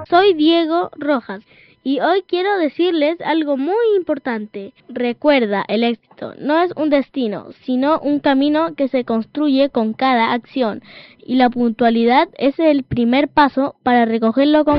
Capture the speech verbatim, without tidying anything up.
Soy Diego Rojas y hoy quiero decirles algo muy importante. Recuerda, el éxito no es un destino, sino un camino que se construye con cada acción, y la puntualidad es el primer paso para recogerlo con